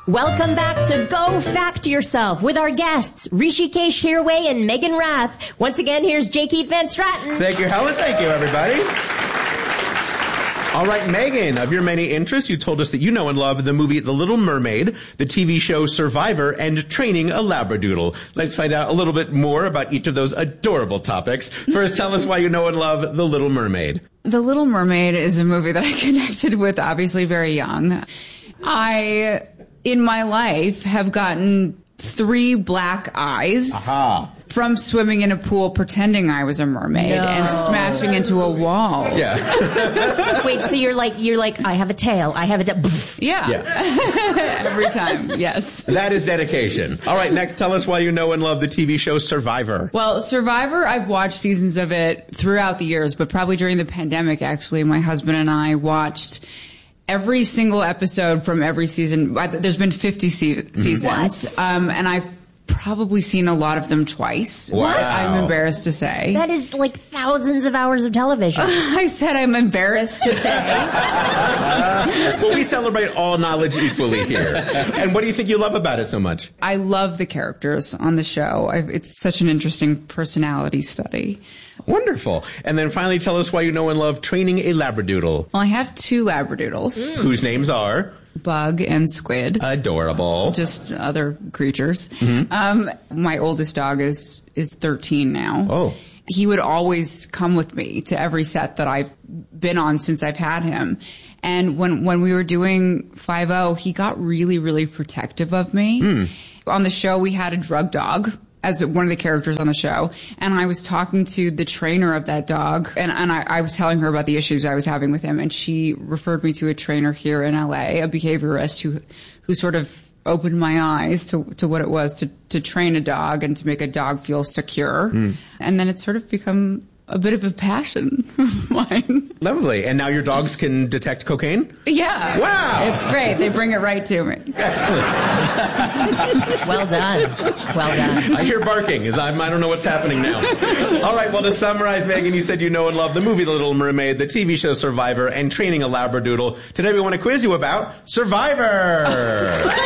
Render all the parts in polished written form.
Welcome back to Go Fact Yourself with our guests, Rishikesh Hirway and Megan Rath. Once again, here's J. Keith Van Straten. Thank you, Helen. Thank you, everybody. All right, Megan, of your many interests, you told us that you know and love the movie The Little Mermaid, the TV show Survivor, and training a Labradoodle. Let's find out a little bit more about each of those adorable topics. First, tell us why you know and love The Little Mermaid. The Little Mermaid is a movie that I connected with obviously very young. I, in my life, have gotten 3 black eyes. Aha. From swimming in a pool pretending I was a mermaid and smashing into a wall. Yeah. Wait, so you're like, I have a tail, I have a Yeah. Every time, yes. That is dedication. All right, next, tell us why you know and love the TV show Survivor. Well, Survivor, I've watched seasons of it throughout the years, but probably during the pandemic, actually, my husband and I watched every single episode from every season. There's been 50 seasons. And I've probably seen a lot of them twice. Wow. I'm embarrassed to say. That is like thousands of hours of television. I said I'm embarrassed to say. Well, we celebrate all knowledge equally here. And what do you think you love about it so much? I love the characters on the show. It's such an interesting personality study. Wonderful. And then finally, tell us why you know and love training a Labradoodle. Well, I have 2 Labradoodles. Whose names are? Bug and Squid. Adorable. Just other creatures. Mm-hmm. My oldest dog is 13 now. Oh. He would always come with me to every set that I've been on since I've had him. And when we were doing 5-0, he got really, really protective of me. On the show, we had a drug dog as one of the characters on the show. And I was talking to the trainer of that dog, and I was telling her about the issues I was having with him, and she referred me to a trainer here in LA, a behaviorist who sort of opened my eyes to what it was to train a dog and to make a dog feel secure. And then it's sort of become a bit of a passion of mine. Lovely. And now your dogs can detect cocaine? Yeah. Wow. It's great. They bring it right to me. Excellent. Well done. Well done. I hear barking. I don't know what's happening now. All right. Well, to summarize, Megan, you said you know and love the movie The Little Mermaid, the TV show Survivor, and training a Labradoodle. Today we want to quiz you about Survivor.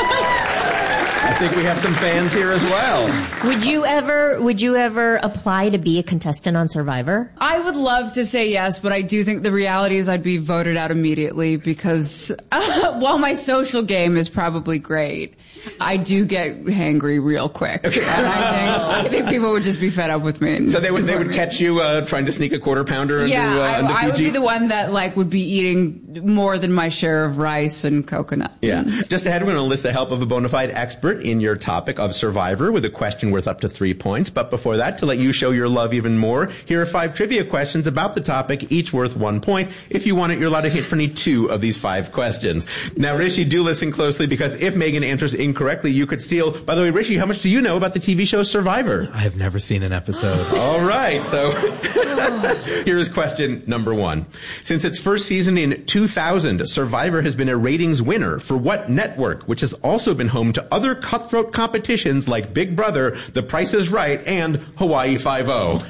I think we have some fans here as well. Would you ever apply to be a contestant on Survivor? I would love to say yes, but I do think the reality is I'd be voted out immediately because while my social game is probably great, I do get hangry real quick. And I think people would just be fed up with me. So they would catch you trying to sneak a quarter pounder into I would Fiji? be the one that would be eating more than my share of rice and coconut. Yeah. Just ahead, we're going to enlist the help of a bona fide expert in your topic of Survivor with a question worth up to 3 points. But before that, to let you show your love even more, here are 5 trivia questions about the topic, each worth 1 point. If you want it, you're allowed to hit for any 2 of these 5 questions. Now, Rishi, do listen closely, because if Megan answers incorrectly, you could steal. By the way, Rishi, how much do you know about the TV show Survivor? I have never seen an episode. All right, so here's question number 1. Since its first season in 2000, Survivor has been a ratings winner for what network, which has also been home to other cutthroat competitions like Big Brother, The Price is Right, and Hawaii 5-0?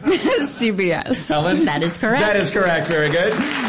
CBS. Helen? That is correct. That is correct. Very good.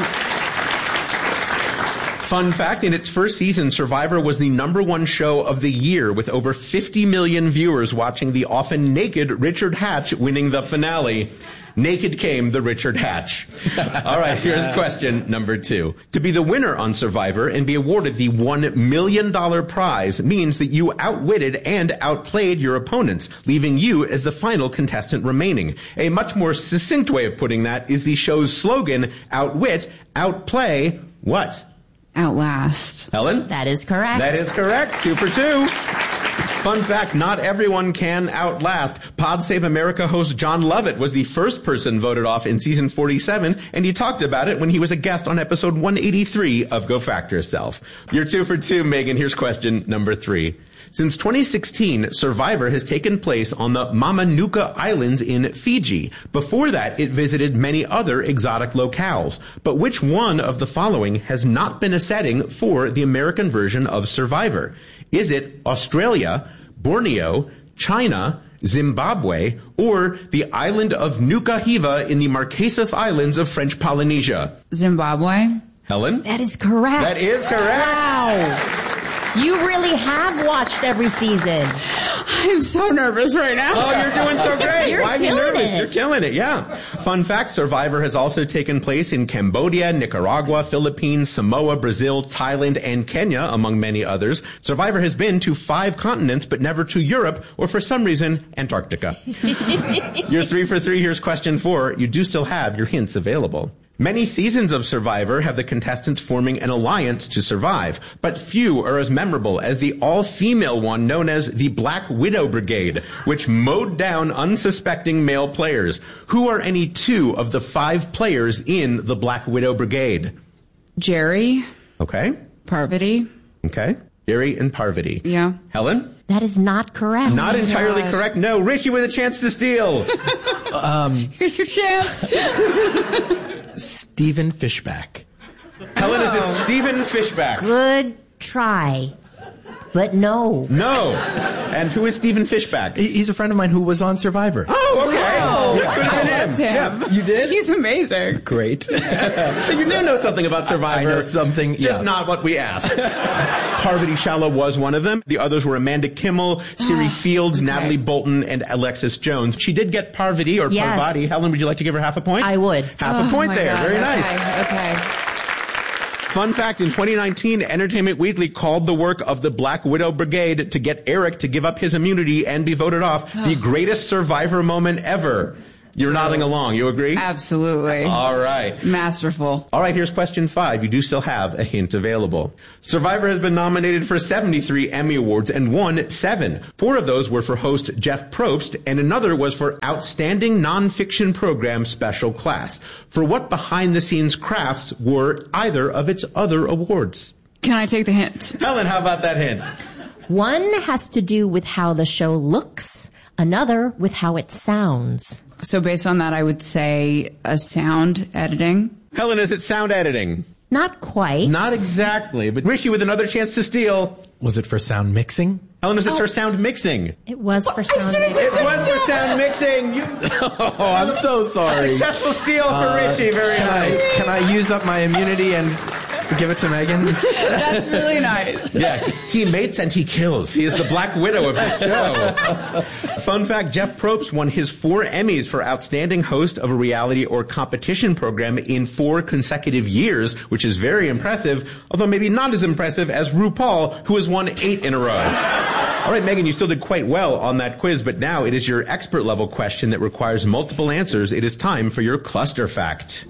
Fun fact, in its first season, Survivor was the #1 show of the year, with over 50 million viewers watching the often naked Richard Hatch winning the finale. Naked came the Richard Hatch. All right, here's question number 2. To be the winner on Survivor and be awarded the $1 million prize means that you outwitted and outplayed your opponents, leaving you as the final contestant remaining. A much more succinct way of putting that is the show's slogan, outwit, outplay, what? Outlast. Helen? That is correct. That is correct. 2 for 2. Fun fact, not everyone can outlast. Pod Save America host John Lovett was the first person voted off in season 47, and he talked about it when he was a guest on episode 183 of Go Fact Yourself. You're 2 for 2, Megan. Here's question number 3. Since 2016, Survivor has taken place on the Mamanuca Islands in Fiji. Before that, it visited many other exotic locales. But which one of the following has not been a setting for the American version of Survivor? Is it Australia, Borneo, China, Zimbabwe, or the island of Nuka Hiva in the Marquesas Islands of French Polynesia? Zimbabwe. Helen? That is correct. That is correct. Wow. You really have watched every season. I'm so nervous right now. Oh, you're doing so great. You're Why are you killing nervous? it. You're killing it, yeah. Fun fact, Survivor has also taken place in Cambodia, Nicaragua, Philippines, Samoa, Brazil, Thailand, and Kenya, among many others. Survivor has been to 5 continents, but never to Europe, or for some reason, Antarctica. You're 3 for 3. Here's question 4. You do still have your hints available. Many seasons of Survivor have the contestants forming an alliance to survive, but few are as memorable as the all-female one known as the Black Widow Brigade, which mowed down unsuspecting male players. Who are any 2 of the 5 players in the Black Widow Brigade? Jerry. Okay. Parvati. Okay. Jerry and Parvati. Yeah. Helen? That is not correct. Not entirely God. correct. No. Rishi with a chance to steal. Here's your chance. Stephen Fishback. Helen, is it Stephen Fishback? Good try. But no. No. And who is Stephen Fishback? He's a friend of mine who was on Survivor. Oh, okay. Wow. It could have been him. Damn. You did? He's amazing. Great. So you do know something about Survivor. I know something, Just yeah. not what we asked. Parvati Shala was one of them. The others were Amanda Kimmel, Siri Fields, okay. Natalie Bolton, and Alexis Jones. She did get Parvati or Yes. Parvati. Helen, would you like to give her half a point? I would. Half a point my there. God. Very nice. Okay. Fun fact, in 2019, Entertainment Weekly called the work of the Black Widow Brigade to get Eric to give up his immunity and be voted off the greatest Survivor moment ever. You're nodding along. You agree? Absolutely. All right. Masterful. All right, here's question 5. You do still have a hint available. Survivor has been nominated for 73 Emmy Awards and won 7. 4 of those were for host Jeff Probst, and another was for Outstanding Nonfiction Program Special Class. For what behind-the-scenes crafts were either of its other awards? Can I take the hint? Helen, how about that hint? One has to do with how the show looks. Another with how it sounds. So based on that, I would say a sound editing. Helen, is it sound editing? Not quite. Not exactly, but Rishi with another chance to steal. Was it for sound mixing? Helen, is it for sound mixing? It was for sound. It was for sound mixing. Oh, I'm so sorry. Successful steal for Rishi. Very nice. Can I use up my immunity and give it to Megan? That's really nice. Yeah, he mates and he kills. He is the Black Widow of the show. Fun fact, Jeff Probst won his 4 Emmys for Outstanding Host of a Reality or Competition Program in 4 consecutive years, which is very impressive, although maybe not as impressive as RuPaul, who has won 8 in a row. All right, Megan, you still did quite well on that quiz, but now it is your expert level question that requires multiple answers. It is time for your cluster fact.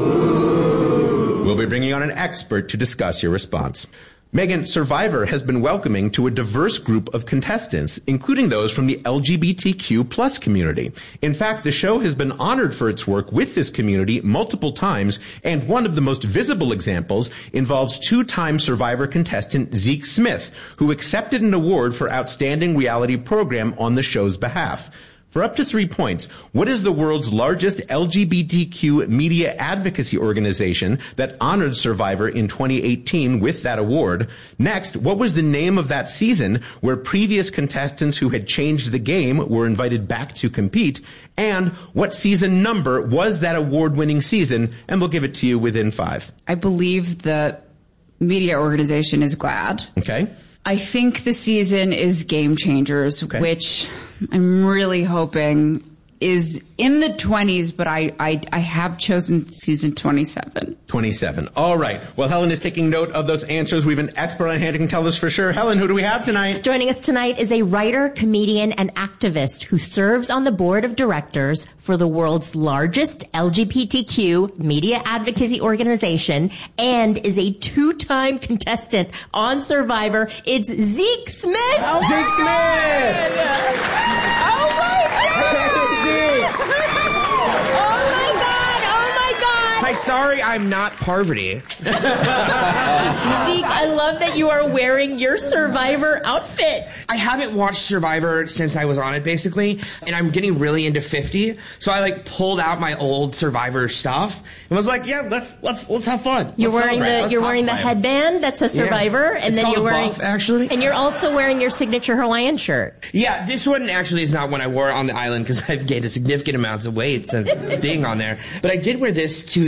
We'll be bringing on an expert to discuss your response. Megan, Survivor has been welcoming to a diverse group of contestants, including those from the LGBTQ plus community. In fact, the show has been honored for its work with this community multiple times, and one of the most visible examples involves 2-time Survivor contestant Zeke Smith, who accepted an award for Outstanding Reality Program on the show's behalf. For up to 3 points, what is the world's largest LGBTQ media advocacy organization that honored Survivor in 2018 with that award? Next, what was the name of that season where previous contestants who had changed the game were invited back to compete? And what season number was that award-winning season? And we'll give it to you within 5. I believe the media organization is GLAAD. Okay? I think the season is Game Changers, Okay. which I'm really hoping is in the 20s, but I have chosen season 27. 27. All right. Well, Helen is taking note of those answers. We have an expert on hand who can tell us for sure. Helen, who do we have tonight? Joining us tonight is a writer, comedian, and activist who serves on the board of directors for the world's largest LGBTQ media advocacy organization and is a 2-time contestant on Survivor. It's Zeke Smith! Zeke Smith! Oh my God! Hi, sorry I'm not Parvati. Zeke, I love that you are wearing your Survivor outfit. I haven't watched Survivor since I was on it, basically, and I'm getting really into 50, so I pulled out my old Survivor stuff and was like, yeah, let's have fun. You're Let's wearing celebrate. Let's you're talk wearing the about it. headband that says Survivor, Yeah. and It's then called you're a wearing buff, actually. and you're also wearing your signature Hawaiian shirt. Yeah, this one actually is not one I wore on the island because I've gained a significant amounts of weight since being on there. But I did wear this to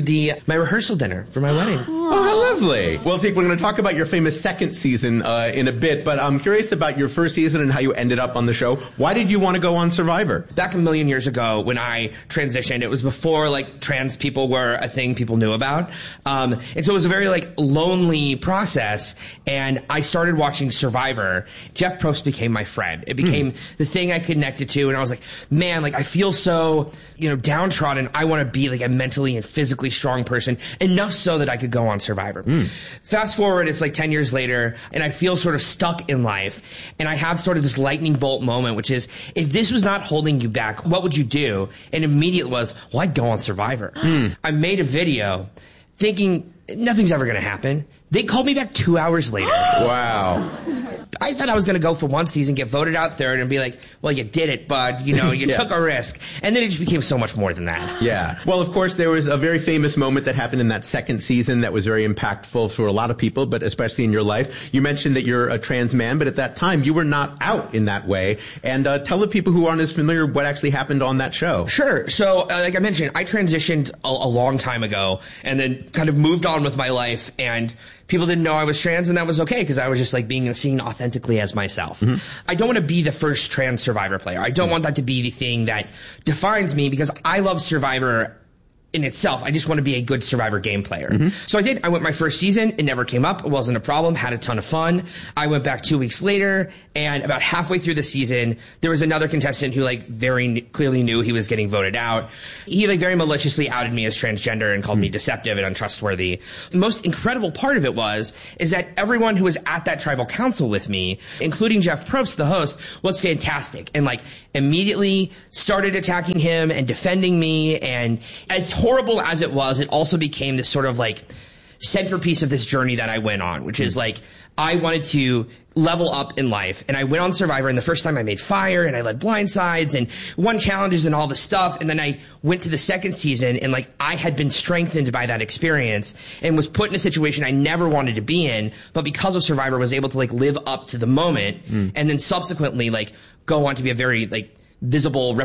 my rehearsal dinner for my wedding. Oh, how lovely. Well, Zeke, we're going to talk about your famous second season in a bit, but I'm curious about your first season and how you ended up on the show. Why did you want to go on Survivor? Back a million years ago when I transitioned, it was before like trans people were a thing people knew about. And so it was a very like lonely process, and I started watching Survivor. Jeff Probst became my friend. It became the thing I connected to, and I was like, man, like I feel so, downtrodden. I want to be like a mentally and physically strong person, enough so that I could go on Survivor. Fast forward, it's like 10 years later, and I feel sort of stuck in life, and I have sort of this lightning bolt moment, which is, if this was not holding you back, what would you do? And immediately was, well, I'd go on Survivor. I made a video thinking nothing's ever going to happen. They called me back 2 hours later. Wow. I thought I was going to go for one season, get voted out third, and be like, well, you did it, bud. You took a risk. And then it just became so much more than that. Yeah. Well, of course, there was a very famous moment that happened in that second season that was very impactful for a lot of people, but especially in your life. You mentioned that you're a trans man, but at that time, you were not out in that way. And tell the people who aren't as familiar what actually happened on that show. Sure. So, like I mentioned, I transitioned a long time ago and then kind of moved on with my life, and people didn't know I was trans, and that was okay because I was just like seen authentically as myself. I don't want to be the first trans Survivor player. I don't want that to be the thing that defines me, because I love Survivor in itself. I just want to be a good Survivor game player. So I did. I went my first season. It never came up. It wasn't a problem. Had a ton of fun. I went back 2 weeks later, and about halfway through the season, there was another contestant who very clearly knew he was getting voted out. He very maliciously outed me as transgender and called me deceptive and untrustworthy. The most incredible part of it is that everyone who was at that tribal council with me, including Jeff Probst, the host, was fantastic, and immediately started attacking him and defending me. And as horrible as it was, it also became this sort of centerpiece of this journey that I went on, which is I wanted to level up in life, and I went on Survivor, and the first time I made fire, and I led blindsides and won challenges and all this stuff, and then I went to the second season, and I had been strengthened by that experience and was put in a situation I never wanted to be in, but because of Survivor was able to live up to the moment, and then subsequently go on to be a very visible